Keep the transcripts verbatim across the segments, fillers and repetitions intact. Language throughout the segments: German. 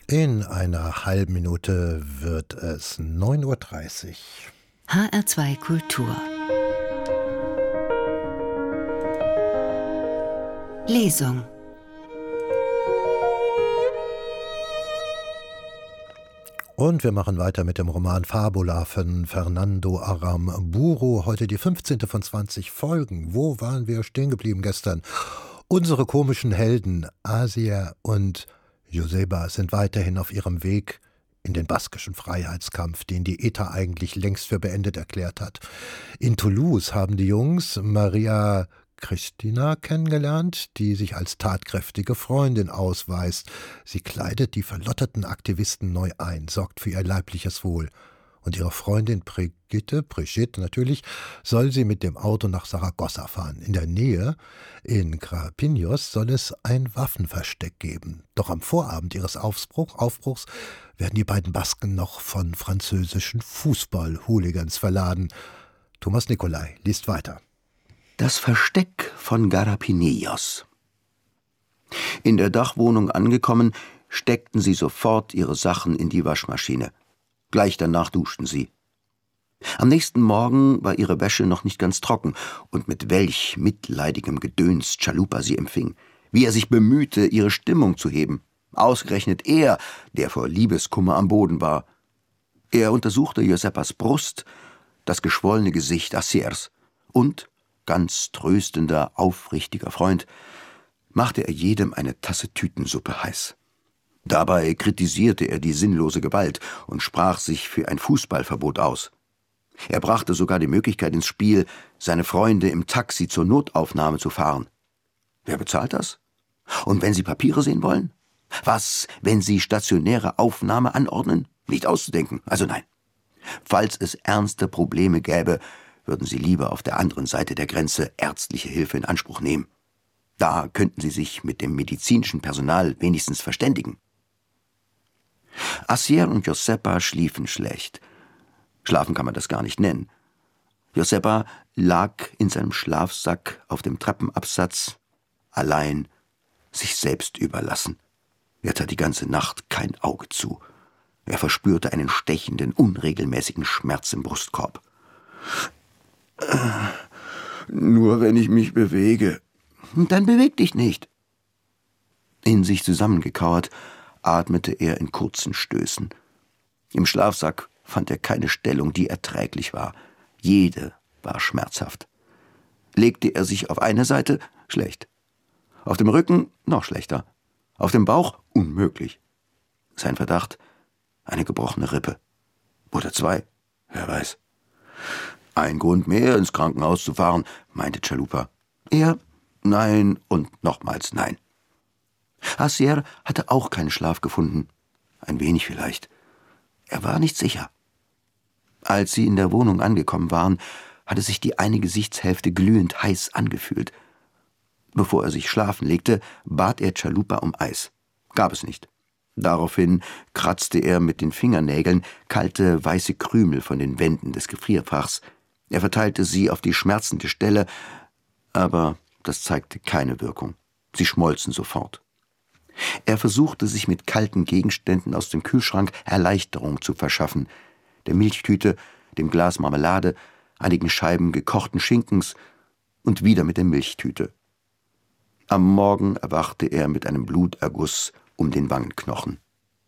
In einer halben Minute wird es neun Uhr dreißig. H R zwei Kultur. Lesung. Und wir machen weiter mit dem Roman Fabula von Fernando Aramburu. Heute die fünfzehnte von zwanzig Folgen. Wo waren wir stehen geblieben gestern? Unsere komischen Helden Asier und Joseba sind weiterhin auf ihrem Weg in den baskischen Freiheitskampf, den die E T A eigentlich längst für beendet erklärt hat. In Toulouse haben die Jungs Maria Cristina kennengelernt, die sich als tatkräftige Freundin ausweist. Sie kleidet die verlotterten Aktivisten neu ein, sorgt für ihr leibliches Wohl. Und ihre Freundin Brigitte, Brigitte natürlich, soll sie mit dem Auto nach Saragossa fahren. In der Nähe, in Grapinos, soll es ein Waffenversteck geben. Doch am Vorabend ihres Aufbruch, Aufbruchs werden die beiden Basken noch von französischen Fußball-Hooligans verladen. Thomas Nicolai liest weiter. Das Versteck von Garapinillos. In der Dachwohnung angekommen, steckten sie sofort ihre Sachen in die Waschmaschine. Gleich danach duschten sie. Am nächsten Morgen war ihre Wäsche noch nicht ganz trocken, und mit welch mitleidigem Gedöns Chalupa sie empfing, wie er sich bemühte, ihre Stimmung zu heben. Ausgerechnet er, der vor Liebeskummer am Boden war. Er untersuchte Josepas Brust, das geschwollene Gesicht Asiers und, ganz tröstender, aufrichtiger Freund, machte er jedem eine Tasse Tütensuppe heiß. Dabei kritisierte er die sinnlose Gewalt und sprach sich für ein Fußballverbot aus. Er brachte sogar die Möglichkeit ins Spiel, seine Freunde im Taxi zur Notaufnahme zu fahren. Wer bezahlt das? Und wenn Sie Papiere sehen wollen? Was, wenn Sie stationäre Aufnahme anordnen? Nicht auszudenken, also nein. Falls es ernste Probleme gäbe, würden Sie lieber auf der anderen Seite der Grenze ärztliche Hilfe in Anspruch nehmen. Da könnten Sie sich mit dem medizinischen Personal wenigstens verständigen. Asier und Josepa schliefen schlecht. Schlafen kann man das gar nicht nennen. Josepa lag in seinem Schlafsack auf dem Treppenabsatz, allein, sich selbst überlassen. Er tat die ganze Nacht kein Auge zu. Er verspürte einen stechenden, unregelmäßigen Schmerz im Brustkorb. Nur wenn ich mich bewege. Dann beweg dich nicht. In sich zusammengekauert atmete er in kurzen Stößen. Im Schlafsack fand er keine Stellung, die erträglich war. Jede war schmerzhaft. Legte er sich auf eine Seite, schlecht. Auf dem Rücken, noch schlechter. Auf dem Bauch, unmöglich. Sein Verdacht, eine gebrochene Rippe. Oder zwei, wer weiß. Ein Grund mehr, ins Krankenhaus zu fahren, meinte Chalupa. Er, nein und nochmals nein. Asier hatte auch keinen Schlaf gefunden. Ein wenig vielleicht. Er war nicht sicher. Als sie in der Wohnung angekommen waren, hatte sich die eine Gesichtshälfte glühend heiß angefühlt. Bevor er sich schlafen legte, bat er Chalupa um Eis. Gab es nicht. Daraufhin kratzte er mit den Fingernägeln kalte, weiße Krümel von den Wänden des Gefrierfachs. Er verteilte sie auf die schmerzende Stelle, aber das zeigte keine Wirkung. Sie schmolzen sofort. Er versuchte, sich mit kalten Gegenständen aus dem Kühlschrank Erleichterung zu verschaffen. Der Milchtüte, dem Glas Marmelade, einigen Scheiben gekochten Schinkens und wieder mit der Milchtüte. Am Morgen erwachte er mit einem Bluterguss um den Wangenknochen.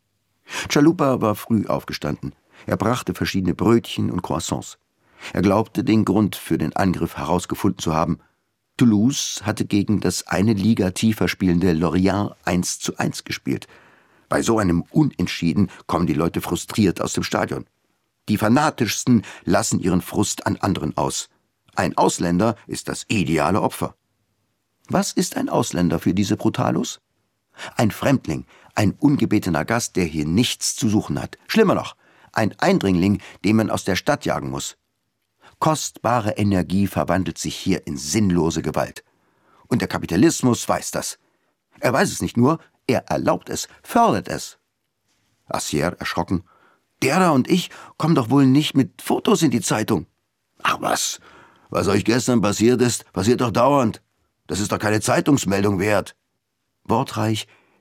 Chalupa war früh aufgestanden. Er brachte verschiedene Brötchen und Croissants. Er glaubte, den Grund für den Angriff herausgefunden zu haben. Toulouse hatte gegen das eine Liga tiefer spielende Lorient eins zu eins gespielt. Bei so einem Unentschieden kommen die Leute frustriert aus dem Stadion. Die Fanatischsten lassen ihren Frust an anderen aus. Ein Ausländer ist das ideale Opfer. Was ist ein Ausländer für diese Brutalos? Ein Fremdling, ein ungebetener Gast, der hier nichts zu suchen hat. Schlimmer noch, ein Eindringling, den man aus der Stadt jagen muss. Kostbare Energie verwandelt sich hier in sinnlose Gewalt. Und der Kapitalismus weiß das. Er weiß es nicht nur, er erlaubt es, fördert es. Asier, erschrocken. Der da und ich kommen doch wohl nicht mit Fotos in die Zeitung. Ach was, was euch gestern passiert ist, passiert doch dauernd. Das ist doch keine Zeitungsmeldung wert. Wortreich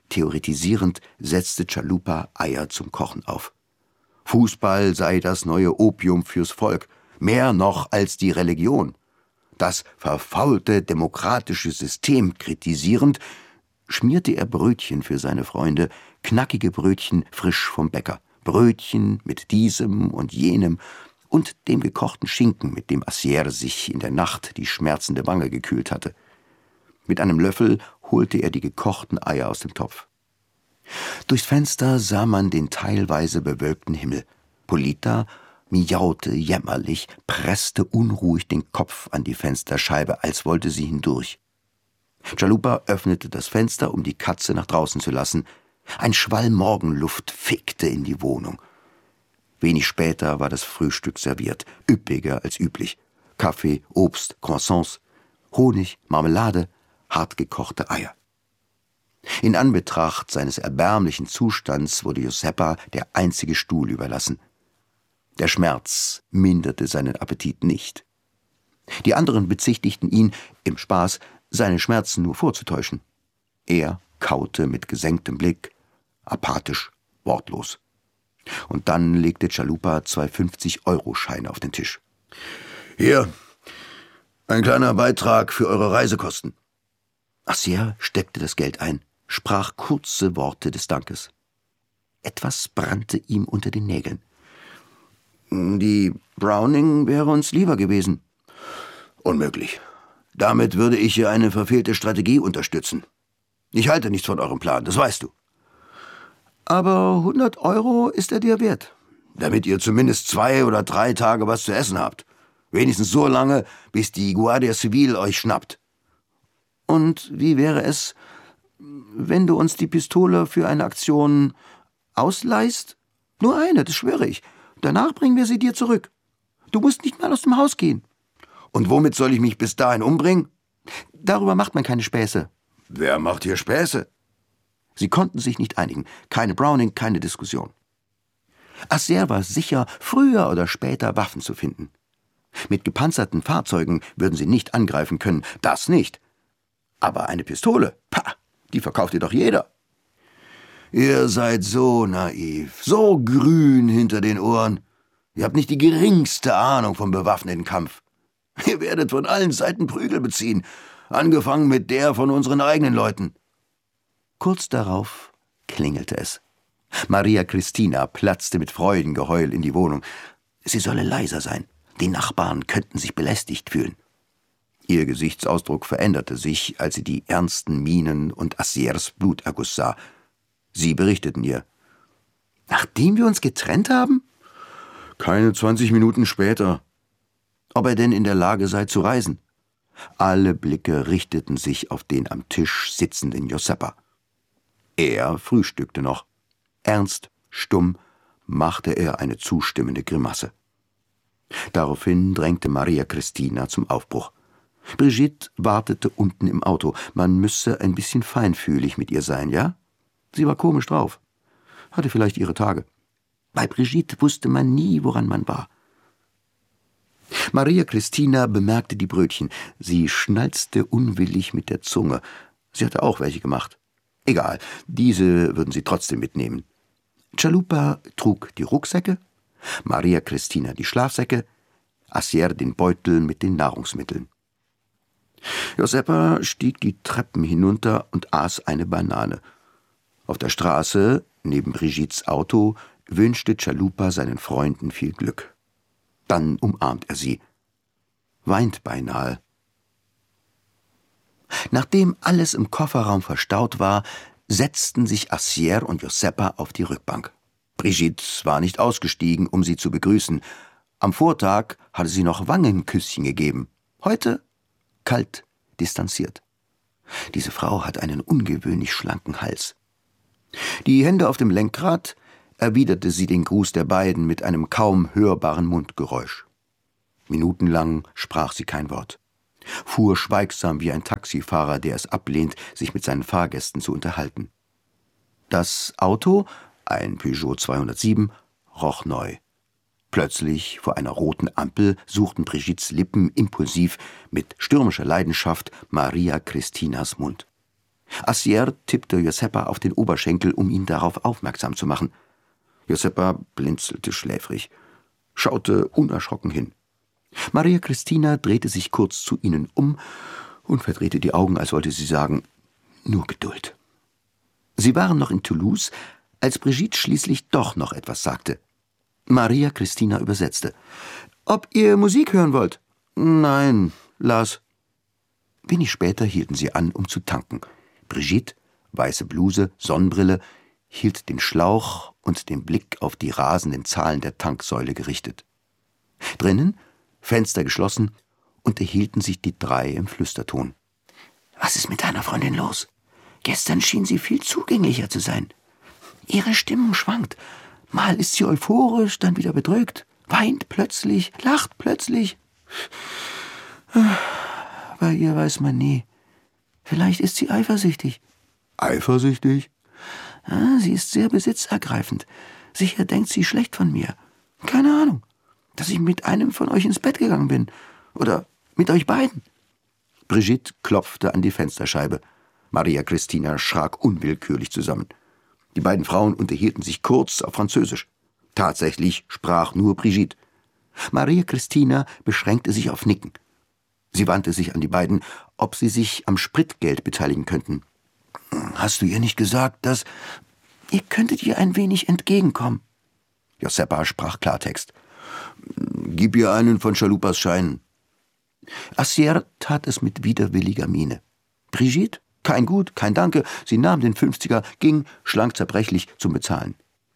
Theoretisierend setzte Chalupa Eier zum Kochen auf. Fußball sei das neue Opium fürs Volk, mehr noch als die Religion. Das verfaulte demokratische System kritisierend, schmierte er Brötchen für seine Freunde, knackige Brötchen frisch vom Bäcker, Brötchen mit diesem und jenem und dem gekochten Schinken, mit dem Assier sich in der Nacht die schmerzende Wange gekühlt hatte. Mit einem Löffel holte er die gekochten Eier aus dem Topf. Durchs Fenster sah man den teilweise bewölkten Himmel. Polita miaute jämmerlich, presste unruhig den Kopf an die Fensterscheibe, als wollte sie hindurch. Chalupa öffnete das Fenster, um die Katze nach draußen zu lassen. Ein Schwall Morgenluft fegte in die Wohnung. Wenig später war das Frühstück serviert, üppiger als üblich. Kaffee, Obst, Croissants, Honig, Marmelade, hartgekochte Eier. In Anbetracht seines erbärmlichen Zustands wurde Giuseppa der einzige Stuhl überlassen. Der Schmerz minderte seinen Appetit nicht. Die anderen bezichtigten ihn, im Spaß, seine Schmerzen nur vorzutäuschen. Er kaute mit gesenktem Blick, apathisch, wortlos. Und dann legte Chalupa zwei fünfzig-Euro-Scheine auf den Tisch. »Hier, ein kleiner Beitrag für eure Reisekosten.« Assier steckte das Geld ein, sprach kurze Worte des Dankes. Etwas brannte ihm unter den Nägeln. »Die Browning wäre uns lieber gewesen.« »Unmöglich. Damit würde ich hier eine verfehlte Strategie unterstützen. Ich halte nichts von eurem Plan, das weißt du.« »Aber hundert Euro ist er dir wert, damit ihr zumindest zwei oder drei Tage was zu essen habt. Wenigstens so lange, bis die Guardia Civil euch schnappt.« »Und wie wäre es, wenn du uns die Pistole für eine Aktion ausleihst? Nur eine, das schwöre ich. Danach bringen wir sie dir zurück. Du musst nicht mal aus dem Haus gehen.« »Und womit soll ich mich bis dahin umbringen?« »Darüber macht man keine Späße.« »Wer macht hier Späße?« Sie konnten sich nicht einigen. Keine Browning, keine Diskussion. Assier war sicher, früher oder später Waffen zu finden. Mit gepanzerten Fahrzeugen würden sie nicht angreifen können, das nicht. Aber eine Pistole, pah, die verkauft ihr doch jeder. »Ihr seid so naiv, so grün hinter den Ohren. Ihr habt nicht die geringste Ahnung vom bewaffneten Kampf. Ihr werdet von allen Seiten Prügel beziehen, angefangen mit der von unseren eigenen Leuten.« Kurz darauf klingelte es. Maria Cristina platzte mit Freudengeheul in die Wohnung. Sie solle leiser sein. Die Nachbarn könnten sich belästigt fühlen. Ihr Gesichtsausdruck veränderte sich, als sie die ernsten Mienen und Assiers Bluterguss sah. Sie berichteten ihr. »Nachdem wir uns getrennt haben?« »Keine zwanzig Minuten später.« »Ob er denn in der Lage sei zu reisen?« Alle Blicke richteten sich auf den am Tisch sitzenden Giuseppa. Er frühstückte noch. Ernst, stumm, machte er eine zustimmende Grimasse. Daraufhin drängte Maria Cristina zum Aufbruch. Brigitte wartete unten im Auto. Man müsse ein bisschen feinfühlig mit ihr sein, ja? Sie war komisch drauf. Hatte vielleicht ihre Tage. Bei Brigitte wusste man nie, woran man war. Maria Cristina bemerkte die Brötchen. Sie schnalzte unwillig mit der Zunge. Sie hatte auch welche gemacht. Egal, diese würden sie trotzdem mitnehmen. Chalupa trug die Rucksäcke, Maria Cristina die Schlafsäcke, Assier den Beutel mit den Nahrungsmitteln. Giuseppa stieg die Treppen hinunter und aß eine Banane. Auf der Straße, neben Brigittes Auto, wünschte Chalupa seinen Freunden viel Glück. Dann umarmt er sie. Weint beinahe. Nachdem alles im Kofferraum verstaut war, setzten sich Assier und Giuseppa auf die Rückbank. Brigitte war nicht ausgestiegen, um sie zu begrüßen. Am Vortag hatte sie noch Wangenküsschen gegeben. Heute kalt, distanziert. Diese Frau hat einen ungewöhnlich schlanken Hals. Die Hände auf dem Lenkrad erwiderte sie den Gruß der beiden mit einem kaum hörbaren Mundgeräusch. Minutenlang sprach sie kein Wort. Fuhr schweigsam wie ein Taxifahrer, der es ablehnt, sich mit seinen Fahrgästen zu unterhalten. Das Auto, ein Peugeot zweihundertsieben, roch neu. Plötzlich, vor einer roten Ampel, suchten Brigittes Lippen impulsiv, mit stürmischer Leidenschaft, Maria Cristinas Mund. Assier tippte Joseppa auf den Oberschenkel, um ihn darauf aufmerksam zu machen. Joseppa blinzelte schläfrig, schaute unerschrocken hin. Maria Christina drehte sich kurz zu ihnen um und verdrehte die Augen, als wollte sie sagen, nur Geduld. Sie waren noch in Toulouse, als Brigitte schließlich doch noch etwas sagte. Maria Christina übersetzte. »Ob ihr Musik hören wollt?« »Nein, Lars.« Wenig später hielten sie an, um zu tanken. Brigitte, weiße Bluse, Sonnenbrille, hielt den Schlauch und den Blick auf die rasenden Zahlen der Tanksäule gerichtet. Drinnen, Fenster geschlossen, unterhielten sich die drei im Flüsterton. »Was ist mit deiner Freundin los? Gestern schien sie viel zugänglicher zu sein. Ihre Stimmung schwankt. Mal ist sie euphorisch, dann wieder bedrückt, weint plötzlich, lacht plötzlich. Bei ihr weiß man nie. Vielleicht ist sie eifersüchtig.« »Eifersüchtig?« Ah, sie ist sehr besitzergreifend. Sicher denkt sie schlecht von mir. Keine Ahnung, dass ich mit einem von euch ins Bett gegangen bin. Oder mit euch beiden.« Brigitte klopfte an die Fensterscheibe. Maria Christina schrak unwillkürlich zusammen. Die beiden Frauen unterhielten sich kurz auf Französisch. Tatsächlich sprach nur Brigitte. Maria Christina beschränkte sich auf Nicken. Sie wandte sich an die beiden, ob sie sich am Spritgeld beteiligen könnten. »Hast du ihr nicht gesagt, dass... Ihr könntet ihr ein wenig entgegenkommen?« Joseppa sprach Klartext. »Gib ihr einen von Chalupas Scheinen.« Assier tat es mit widerwilliger Miene. Brigitte? Kein Gut, kein Danke. Sie nahm den Fünfziger, ging, schlank zerbrechlich, zum Bezahlen.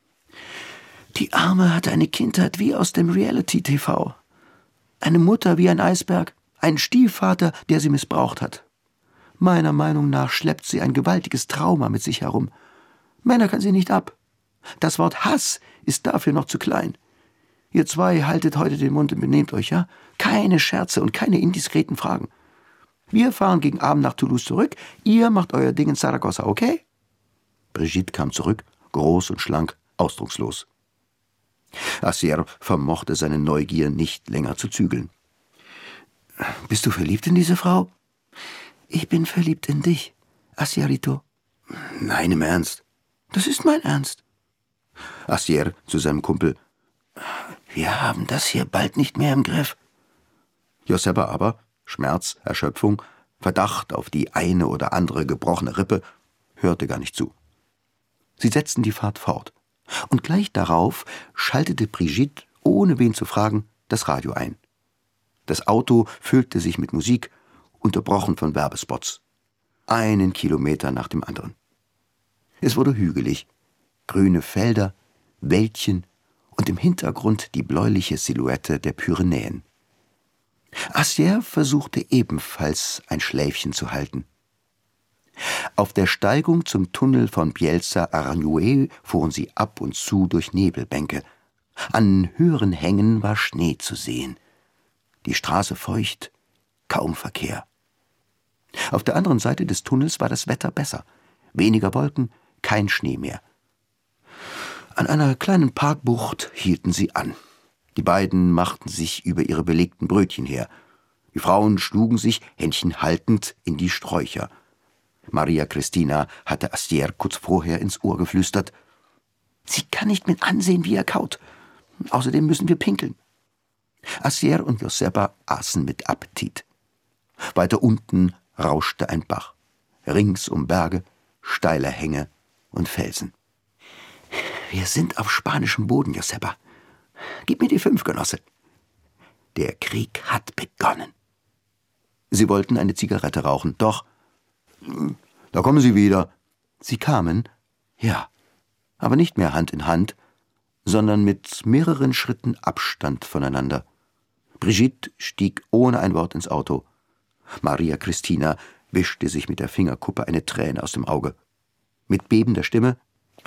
Die Arme hatte eine Kindheit wie aus dem Reality-T V. Eine Mutter wie ein Eisberg, ein Stiefvater, der sie missbraucht hat. Meiner Meinung nach schleppt sie ein gewaltiges Trauma mit sich herum. Männer kann sie nicht ab. Das Wort Hass ist dafür noch zu klein. Ihr zwei haltet heute den Mund und benehmt euch, ja? Keine Scherze und keine indiskreten Fragen. Wir fahren gegen Abend nach Toulouse zurück. Ihr macht euer Ding in Saragossa, okay?« Brigitte kam zurück, groß und schlank, ausdruckslos. Assier vermochte seine Neugier nicht länger zu zügeln. »Bist du verliebt in diese Frau?« »Ich bin verliebt in dich, Assierito.« »Nein, im Ernst?« »Das ist mein Ernst.« Assier zu seinem Kumpel. »Wir haben das hier bald nicht mehr im Griff.« Joseppa aber, Schmerz, Erschöpfung, Verdacht auf die eine oder andere gebrochene Rippe, hörte gar nicht zu. Sie setzten die Fahrt fort. Und gleich darauf schaltete Brigitte, ohne wen zu fragen, das Radio ein. Das Auto füllte sich mit Musik, unterbrochen von Werbespots. Einen Kilometer nach dem anderen. Es wurde hügelig, grüne Felder, Wäldchen und im Hintergrund die bläuliche Silhouette der Pyrenäen. Assier versuchte ebenfalls ein Schläfchen zu halten. Auf der Steigung zum Tunnel von Bielsa-Aranjuez fuhren sie ab und zu durch Nebelbänke. An höheren Hängen war Schnee zu sehen. Die Straße feucht, kaum Verkehr. Auf der anderen Seite des Tunnels war das Wetter besser. Weniger Wolken, kein Schnee mehr. An einer kleinen Parkbucht hielten sie an. Die beiden machten sich über ihre belegten Brötchen her. Die Frauen schlugen sich, Händchen haltend, in die Sträucher. Maria Christina hatte Assier kurz vorher ins Ohr geflüstert. »Sie kann nicht mit ansehen, wie er kaut. Außerdem müssen wir pinkeln.« Assier und Joseppa aßen mit Appetit. Weiter unten rauschte ein Bach. Ringsum Berge, steile Hänge und Felsen. »Wir sind auf spanischem Boden, Joseppa. Gib mir die fünf, Genosse.« Der Krieg hat begonnen. Sie wollten eine Zigarette rauchen, doch... »Da kommen Sie wieder.« Sie kamen, ja, aber nicht mehr Hand in Hand, sondern mit mehreren Schritten Abstand voneinander. Brigitte stieg ohne ein Wort ins Auto. Maria Christina wischte sich mit der Fingerkuppe eine Träne aus dem Auge. Mit bebender Stimme: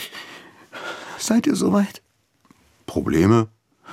»Seid ihr soweit?« »Probleme?«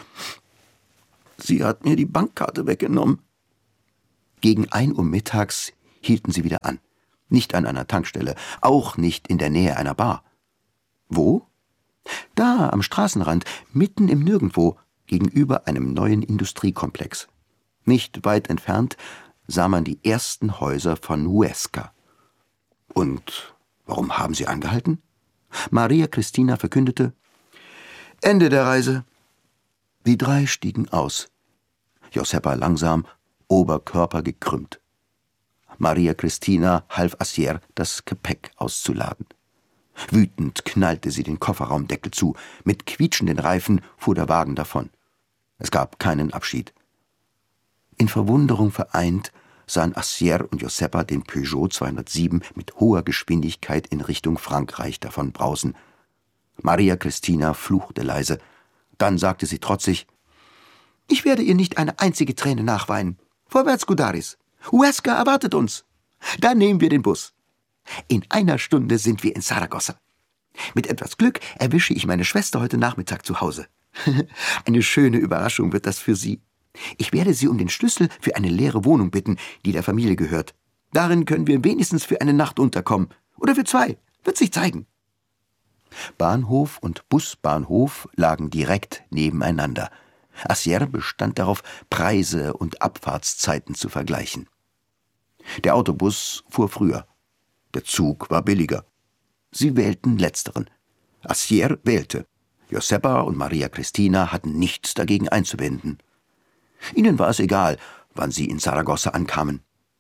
»Sie hat mir die Bankkarte weggenommen.« Gegen ein Uhr mittags hielten sie wieder an. Nicht an einer Tankstelle, auch nicht in der Nähe einer Bar. Wo? Da, am Straßenrand, mitten im Nirgendwo, gegenüber einem neuen Industriekomplex. Nicht weit entfernt sah man die ersten Häuser von Huesca. Und warum haben Sie angehalten? Maria Christina verkündete: Ende der Reise. Die drei stiegen aus. Joseppa langsam, Oberkörper gekrümmt. Maria Christina half Assier, das Gepäck auszuladen. Wütend knallte sie den Kofferraumdeckel zu. Mit quietschenden Reifen fuhr der Wagen davon. Es gab keinen Abschied. In Verwunderung vereint sahen Assier und Joseppa den Peugeot zweihundertsieben mit hoher Geschwindigkeit in Richtung Frankreich davon brausen. Maria Christina fluchte leise. Dann sagte sie trotzig: »Ich werde ihr nicht eine einzige Träne nachweinen. Vorwärts, Gudaris. Huesca erwartet uns. Dann nehmen wir den Bus. In einer Stunde sind wir in Saragossa. Mit etwas Glück erwische ich meine Schwester heute Nachmittag zu Hause. Eine schöne Überraschung wird das für sie. Ich werde sie um den Schlüssel für eine leere Wohnung bitten, die der Familie gehört. Darin können wir wenigstens für eine Nacht unterkommen. Oder für zwei. Wird sich zeigen.« Bahnhof und Busbahnhof lagen direkt nebeneinander. Assier bestand darauf, Preise und Abfahrtszeiten zu vergleichen. Der Autobus fuhr früher. Der Zug war billiger. Sie wählten letzteren. Assier wählte. Joseppa und Maria Christina hatten nichts dagegen einzuwenden. Ihnen war es egal, wann sie in Saragossa ankamen.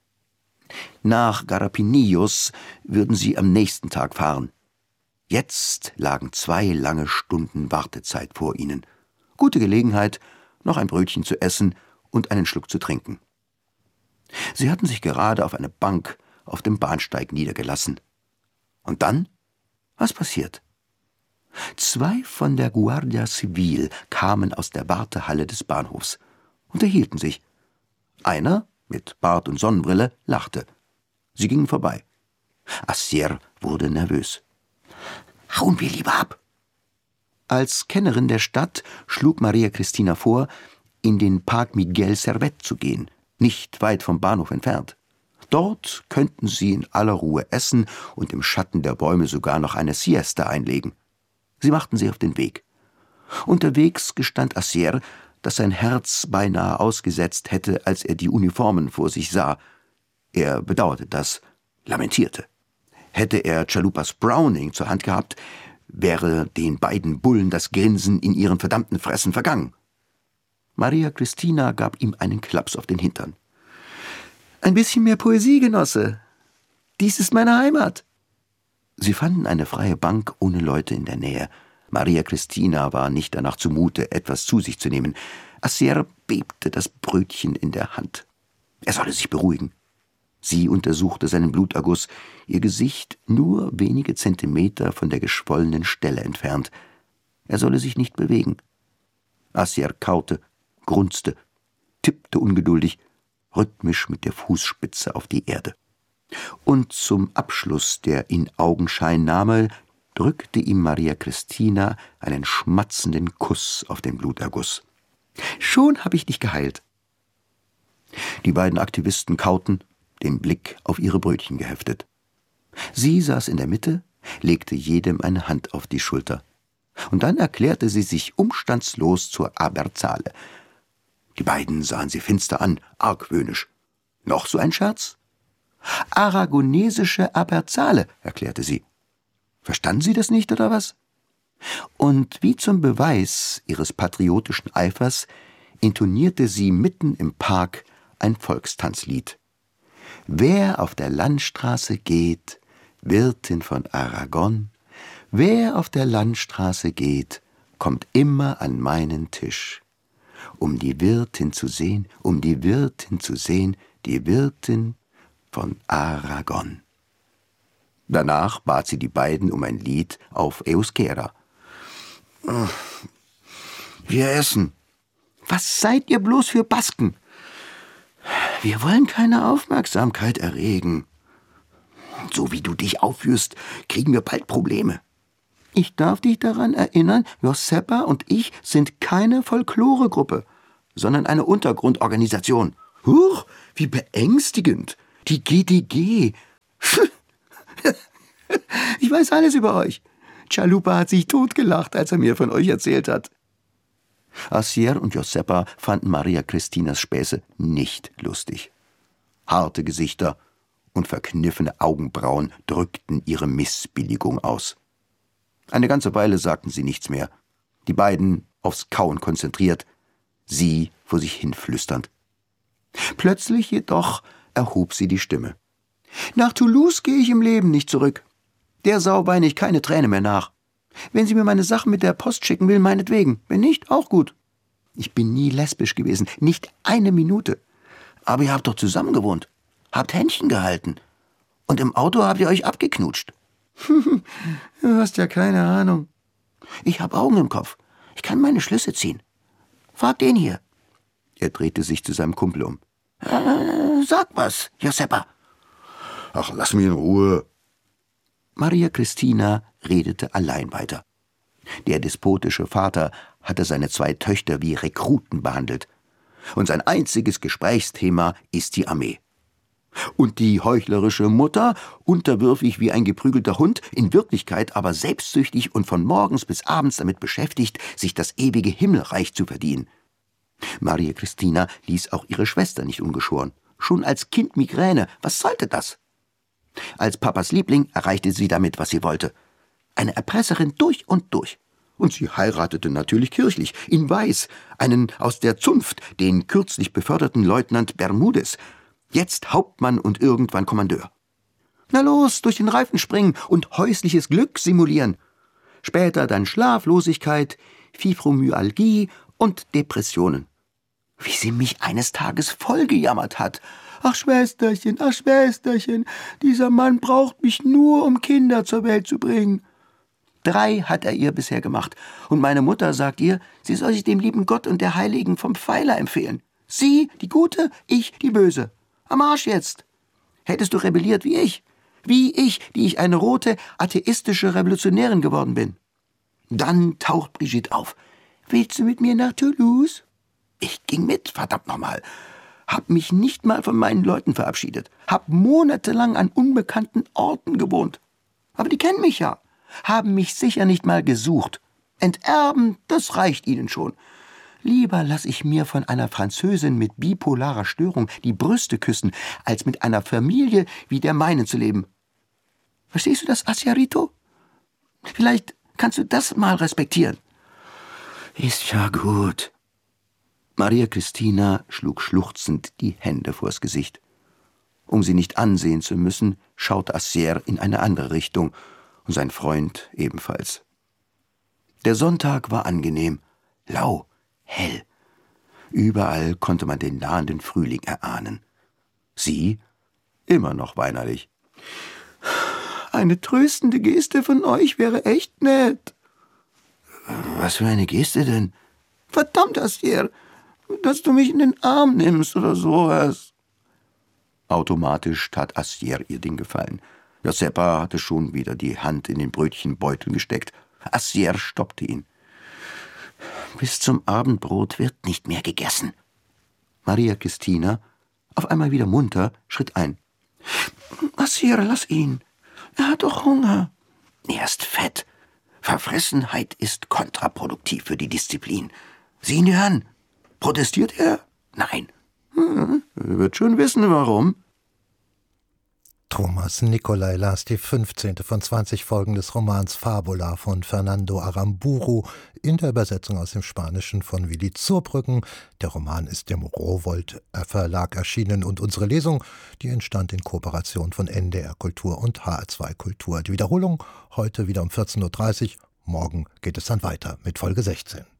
Nach Garapinillos würden sie am nächsten Tag fahren. Jetzt lagen zwei lange Stunden Wartezeit vor ihnen. Gute Gelegenheit, noch ein Brötchen zu essen und einen Schluck zu trinken. Sie hatten sich gerade auf eine Bank auf dem Bahnsteig niedergelassen. Und dann? Was passiert? Zwei von der Guardia Civil kamen aus der Wartehalle des Bahnhofs, unterhielten sich. Einer, mit Bart und Sonnenbrille, lachte. Sie gingen vorbei. Assier wurde nervös. »Hauen wir lieber ab!« Als Kennerin der Stadt schlug Maria Christina vor, in den Park Miguel Servet zu gehen, nicht weit vom Bahnhof entfernt. Dort könnten sie in aller Ruhe essen und im Schatten der Bäume sogar noch eine Siesta einlegen. Sie machten sich auf den Weg. Unterwegs gestand Assier, dass sein Herz beinahe ausgesetzt hätte, als er die Uniformen vor sich sah. Er bedauerte das, lamentierte. Hätte er Chalupas Browning zur Hand gehabt, wäre den beiden Bullen das Grinsen in ihren verdammten Fressen vergangen. Maria Christina gab ihm einen Klaps auf den Hintern. »Ein bisschen mehr Poesie, Genosse. Dies ist meine Heimat.« Sie fanden eine freie Bank ohne Leute in der Nähe. Maria Christina war nicht danach zumute, etwas zu sich zu nehmen. Assier bebte das Brötchen in der Hand. Er solle sich beruhigen. Sie untersuchte seinen Bluterguss, ihr Gesicht nur wenige Zentimeter von der geschwollenen Stelle entfernt. Er solle sich nicht bewegen. Assier kaute, grunzte, tippte ungeduldig, rhythmisch mit der Fußspitze auf die Erde. Und zum Abschluss der Inaugenscheinnahme drückte ihm Maria Christina einen schmatzenden Kuss auf den Bluterguss. »Schon habe ich dich geheilt.« Die beiden Aktivisten kauten, den Blick auf ihre Brötchen geheftet. Sie saß in der Mitte, legte jedem eine Hand auf die Schulter. Und dann erklärte sie sich umstandslos zur Aberzale. Die beiden sahen sie finster an, argwöhnisch. »Noch so ein Scherz?« »Aragonesische Aberzale«, erklärte sie. »Verstanden Sie das nicht, oder was?« Und wie zum Beweis ihres patriotischen Eifers intonierte sie mitten im Park ein Volkstanzlied. »Wer auf der Landstraße geht, Wirtin von Aragon, wer auf der Landstraße geht, kommt immer an meinen Tisch. Um die Wirtin zu sehen, um die Wirtin zu sehen, die Wirtin von Aragon.« Danach bat sie die beiden um ein Lied auf Euskera. »Wir essen.« »Was seid ihr bloß für Basken?« »Wir wollen keine Aufmerksamkeit erregen. So wie du dich aufführst, kriegen wir bald Probleme.« »Ich darf dich daran erinnern, Joseppa und ich sind keine Folkloregruppe, sondern eine Untergrundorganisation.« »Huch, wie beängstigend. Die G D G. Ich weiß alles über euch. Chalupa hat sich totgelacht, als er mir von euch erzählt hat.« Assier und Joseppa fanden Maria Christinas Späße nicht lustig. Harte Gesichter, und verkniffene Augenbrauen drückten ihre Missbilligung aus. Eine ganze Weile sagten sie nichts mehr, die beiden aufs Kauen konzentriert, sie vor sich hin flüsternd. Plötzlich jedoch erhob sie die Stimme. »Nach Toulouse gehe ich im Leben nicht zurück. Der Sau weine ich keine Träne mehr nach. Wenn sie mir meine Sachen mit der Post schicken will, meinetwegen. Wenn nicht, auch gut. Ich bin nie lesbisch gewesen, nicht eine Minute. Aber ihr habt doch zusammen gewohnt, habt Händchen gehalten. Und im Auto habt ihr euch abgeknutscht. Du hast ja keine Ahnung. Ich hab Augen im Kopf. Ich kann meine Schlüsse ziehen. Frag den hier.« Er drehte sich zu seinem Kumpel um. Äh, »Sag was, Joseppa.« »Ach, lass mich in Ruhe.« Maria Christina redete allein weiter. Der despotische Vater hatte seine zwei Töchter wie Rekruten behandelt. Und sein einziges Gesprächsthema ist die Armee. Und die heuchlerische Mutter, unterwürfig wie ein geprügelter Hund, in Wirklichkeit aber selbstsüchtig und von morgens bis abends damit beschäftigt, sich das ewige Himmelreich zu verdienen. Maria Christina ließ auch ihre Schwester nicht ungeschoren. Schon als Kind Migräne, was sollte das? Als Papas Liebling erreichte sie damit, was sie wollte. Eine Erpresserin durch und durch. Und sie heiratete natürlich kirchlich, in Weiß, einen aus der Zunft, den kürzlich beförderten Leutnant Bermudez, jetzt Hauptmann und irgendwann Kommandeur. Na los, durch den Reifen springen und häusliches Glück simulieren. Später dann Schlaflosigkeit, Fibromyalgie und Depressionen. Wie sie mich eines Tages vollgejammert hat. »Ach Schwesterchen, ach Schwesterchen, dieser Mann braucht mich nur, um Kinder zur Welt zu bringen.« Drei hat er ihr bisher gemacht. Und meine Mutter sagt ihr, sie soll sich dem lieben Gott und der Heiligen vom Pfeiler empfehlen. Sie, die Gute, ich, die Böse. Am Arsch jetzt. Hättest du rebelliert wie ich. Wie ich, die ich eine rote, atheistische Revolutionärin geworden bin. Dann taucht Brigitte auf. »Willst du mit mir nach Toulouse?« Ich ging mit, verdammt nochmal. Hab mich nicht mal von meinen Leuten verabschiedet. Hab monatelang an unbekannten Orten gewohnt. Aber die kennen mich ja. Haben mich sicher nicht mal gesucht. Enterben, das reicht ihnen schon. Lieber lass ich mir von einer Französin mit bipolarer Störung die Brüste küssen, als mit einer Familie wie der meinen zu leben. Verstehst du das, Asiarito? Vielleicht kannst du das mal respektieren. Ist ja gut. Maria Christina schlug schluchzend die Hände vors Gesicht. Um sie nicht ansehen zu müssen, schaute Assier in eine andere Richtung und sein Freund ebenfalls. Der Sonntag war angenehm, lau, hell. Überall konnte man den nahenden Frühling erahnen. Sie immer noch weinerlich. »Eine tröstende Geste von euch wäre echt nett.« »Was für eine Geste denn?« »Verdammt, Assier, dass du mich in den Arm nimmst oder sowas.« Automatisch tat Assier ihr den Gefallen. Joseppa hatte schon wieder die Hand in den Brötchenbeutel gesteckt. Assier stoppte ihn. »Bis zum Abendbrot wird nicht mehr gegessen.« Maria Christina, auf einmal wieder munter, schritt ein. »Assier, lass ihn. Er hat doch Hunger.« »Er ist fett. Verfressenheit ist kontraproduktiv für die Disziplin. Sieh ihn dir an. Protestiert er? Nein. Hm, er wird schon wissen, warum.« Thomas Nicolai las die fünfzehnte von zwanzig Folgen des Romans Fabula von Fernando Aramburu in der Übersetzung aus dem Spanischen von Willi Zurbrüggen. Der Roman ist im Rowohlt Verlag erschienen und unsere Lesung, die entstand in Kooperation von N D R Kultur und H R zwei Kultur. Die Wiederholung heute wieder um vierzehn Uhr dreißig. Morgen geht es dann weiter mit Folge sechzehn.